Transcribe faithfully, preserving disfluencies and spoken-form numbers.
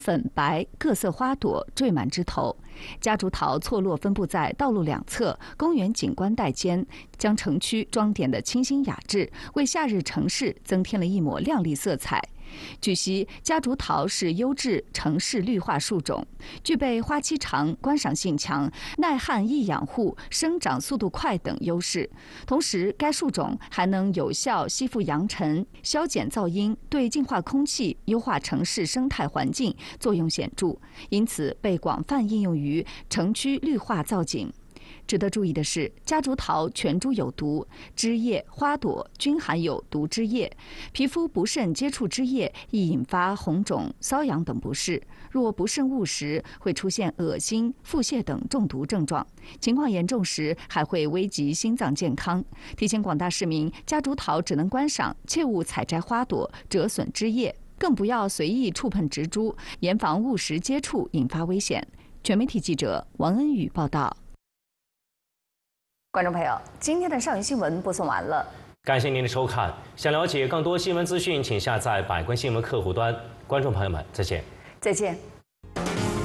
粉白各色花朵缀满枝头，夹竹桃错落分布在道路两侧、公园景观带间，将城区装点得清新雅致，为夏日城市增添了一抹亮丽色彩。据悉，夹竹桃是优质城市绿化树种，具备花期长、观赏性强、耐旱易养护、生长速度快等优势。同时，该树种还能有效吸附扬尘、消减噪音，对净化空气、优化城市生态环境作用显著，因此被广泛应用于城区绿化造景。值得注意的是，夹竹桃全株有毒，枝叶、花朵均含有毒汁液，皮肤不慎接触枝叶，易引发红肿、瘙痒等不适。若不慎误食，会出现恶心、腹泻等中毒症状，情况严重时还会危及心脏健康。提醒广大市民，夹竹桃只能观赏，切勿采摘花朵、折损枝叶，更不要随意触碰植株，严防误食接触引发危险。全媒体记者王恩宇报道。观众朋友，今天的上游新闻播送完了， 感谢您的收看。想了解更多新闻资讯，请下载百官新闻客户端。观众朋友们，再见。 再见。